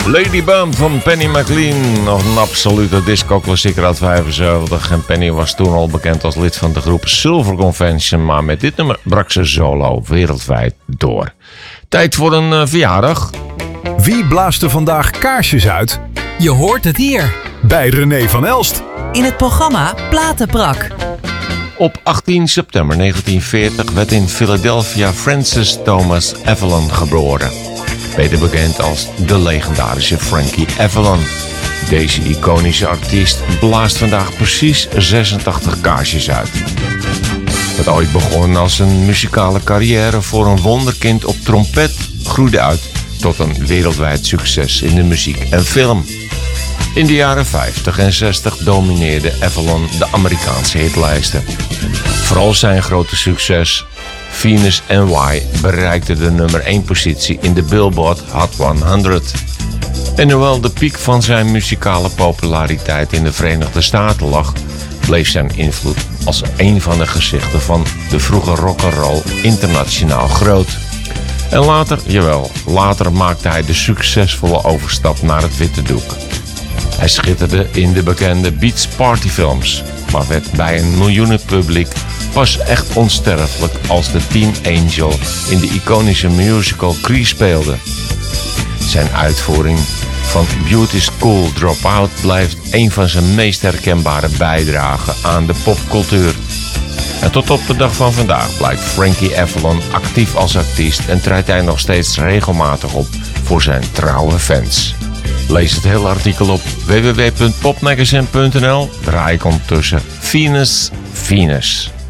Lady Bum van Penny McLean. Nog een absolute disco-klassieker uit 75. En Penny was toen al bekend als lid van de groep Silver Convention. Maar met dit nummer brak ze solo wereldwijd door. Tijd voor een verjaardag. Wie blaast er vandaag kaarsjes uit? Je hoort het hier. Bij René van Elst. In het programma Platenbrak. Op 18 september 1940 werd in Philadelphia Francis Thomas Avalon geboren. Beter bekend als de legendarische Frankie Avalon. Deze iconische artiest blaast vandaag precies 86 kaarsjes uit. Wat ooit begon als een muzikale carrière voor een wonderkind op trompet groeide uit tot een wereldwijd succes in de muziek en film. In de jaren 50 en 60 domineerde Avalon de Amerikaanse hitlijsten. Vooral zijn grote succes Venus NY bereikte de nummer 1 positie in de Billboard Hot 100. En hoewel de piek van zijn muzikale populariteit in de Verenigde Staten lag, bleef zijn invloed als een van de gezichten van de vroege rock'n'roll internationaal groot. En later maakte hij de succesvolle overstap naar het witte doek. Hij schitterde in de bekende Beach Party films, maar werd bij een miljoenenpubliek pas echt onsterfelijk als de Teen Angel in de iconische musical Grease speelde. Zijn uitvoering van Beauty's School Dropout blijft een van zijn meest herkenbare bijdragen aan de popcultuur. En tot op de dag van vandaag blijft Frankie Avalon actief als artiest en treedt hij nog steeds regelmatig op voor zijn trouwe fans. Lees het hele artikel op www.popmagazine.nl. Draai ik ondertussen Venus.